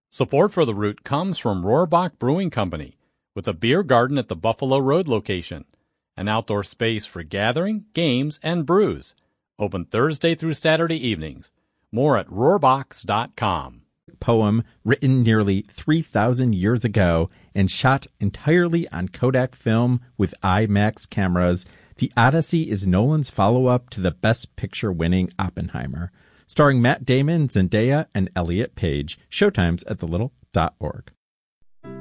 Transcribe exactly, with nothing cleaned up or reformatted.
Support for The Root comes from Rohrbach Brewing Company, with a beer garden at the Buffalo Road location, an outdoor space for gathering, games, and brews. Open Thursday through Saturday evenings. More at rohrbachs dot com. Poem written nearly three thousand years ago and shot entirely on Kodak film with IMAX cameras, The Odyssey is Nolan's follow-up to the Best Picture-winning Oppenheimer. Starring Matt Damon, Zendaya, and Elliot Page. Showtimes at the little dot org.